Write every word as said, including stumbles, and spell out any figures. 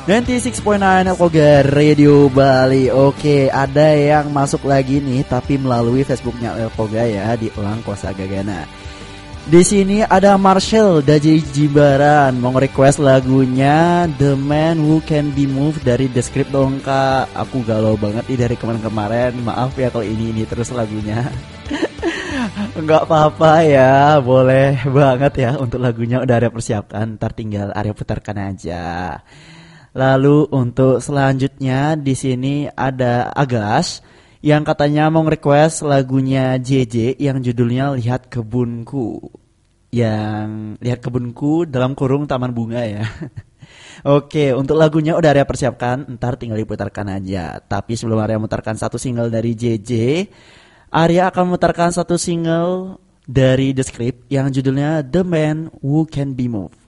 sembilan puluh enam koma sembilan Elkoga Radio Bali. Oke, ada yang masuk lagi nih tapi melalui Facebooknya Elkoga ya di Elang Kosa Gagana. Di sini ada Marshall dari Jimbaran mau request lagunya The Man Who Can Be Moved dari The Script dong Kak. Aku galau banget nih dari kemarin-kemarin. Maaf ya kalau ini ini terus lagunya. Enggak apa-apa ya, boleh banget ya untuk lagunya udah ada persiapkan, ntar tinggal Arya putarkan aja. Lalu untuk selanjutnya di sini ada Agas yang katanya mau request lagunya J J yang judulnya Lihat Kebunku. Yang Lihat Kebunku dalam kurung Taman Bunga ya. Oke, untuk lagunya udah Arya persiapkan, ntar tinggal diputarkan aja. Tapi sebelum Arya mutarkan satu single dari J J, Arya akan memutarkan satu single dari The Script yang judulnya The Man Who Can Be Moved.